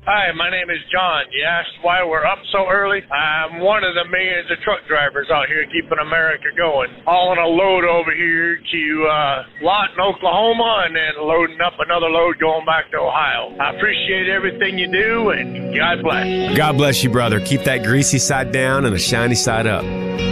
Hi, my name is John. You asked why we're up so early? I'm one of the millions of truck drivers out here keeping America going. Hauling a load over here to Lawton, Oklahoma, and then loading up another load going back to Ohio. I appreciate everything you do, and God bless. God bless you, brother. Keep that greasy side down and the shiny side up.